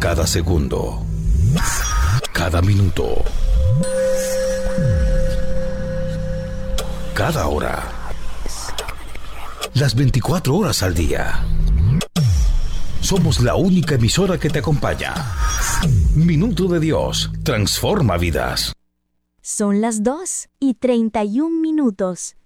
Cada segundo. Cada minuto. Cada hora. Las 24 horas al día. Somos la única emisora que te acompaña. Minuto de Dios transforma vidas. Son las 2:31.